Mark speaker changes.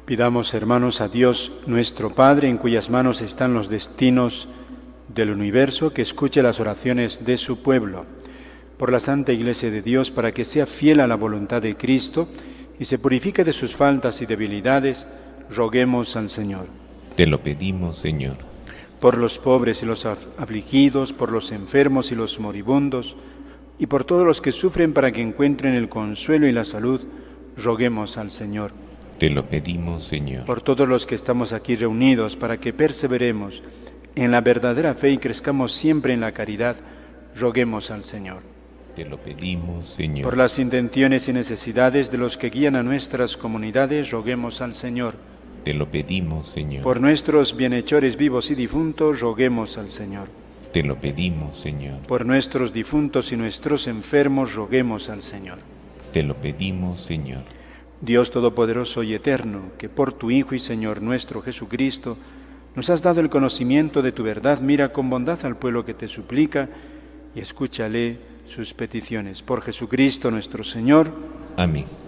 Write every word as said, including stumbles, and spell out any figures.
Speaker 1: Pidamos, hermanos, a Dios nuestro Padre, en cuyas manos están los destinos del universo, que escuche las oraciones de su pueblo, por la Santa Iglesia de Dios, para que sea fiel a la voluntad de Cristo y se purifique de sus faltas y debilidades, roguemos al Señor.
Speaker 2: Te lo pedimos, Señor.
Speaker 1: Por los pobres y los afligidos, por los enfermos y los moribundos, y por todos los que sufren, para que encuentren el consuelo y la salud, roguemos al Señor.
Speaker 2: Te lo pedimos, Señor.
Speaker 1: Por todos los que estamos aquí reunidos, para que perseveremos en la verdadera fe y crezcamos siempre en la caridad, roguemos al Señor.
Speaker 2: Te lo pedimos, Señor.
Speaker 1: Por las intenciones y necesidades de los que guían a nuestras comunidades, roguemos al Señor.
Speaker 2: Te lo pedimos, Señor.
Speaker 1: Por nuestros bienhechores vivos y difuntos, roguemos al Señor.
Speaker 2: Te lo pedimos, Señor.
Speaker 1: Por nuestros difuntos y nuestros enfermos, roguemos al Señor.
Speaker 2: Te lo pedimos, Señor.
Speaker 1: Dios Todopoderoso y Eterno, que por tu Hijo y Señor nuestro Jesucristo nos has dado el conocimiento de tu verdad, mira con bondad al pueblo que te suplica y escúchale sus peticiones. Por Jesucristo nuestro Señor.
Speaker 2: Amén.